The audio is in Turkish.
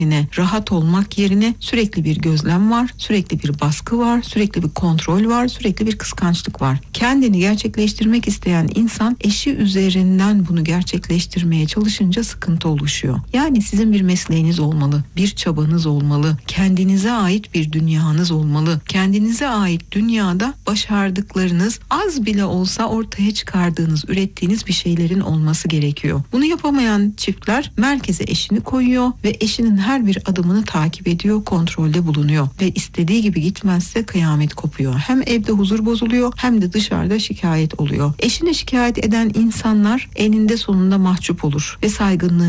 rahat olmak yerine sürekli bir gözlem var, sürekli bir baskı var, sürekli bir kontrol var, sürekli bir kıskançlık var. Kendini gerçekleştirmek isteyen insan eşi üzerinden bunu gerçekleştirmeye çalışınca sıkıntı oluşuyor. Yani sizin bir mesleğiniz olmalı, bir çabanız olmalı, kendinize ait bir dünyanız olmalı. Kendinize ait dünyada başardıklarınız, az bile olsa ortaya çıkardığınız, ürettiğiniz bir şeylerin olması gerekiyor. Bunu yapamayan çiftler merkeze eşini koyuyor ve eşinin her bir adımını takip ediyor, kontrolde bulunuyor ve istediği gibi gitmezse kıyamet kopuyor. Hem evde huzur bozuluyor hem de dışarıda şikayet oluyor. Eşine şikayet eden insanlar eninde sonunda mahcup olur ve saygınlığı